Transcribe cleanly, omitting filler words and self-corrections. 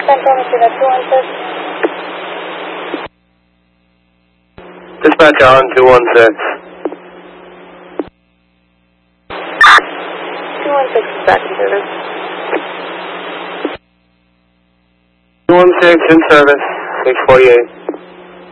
Central Machina 216. Dispatch on 216. 216 back in service. 216 in service, 648.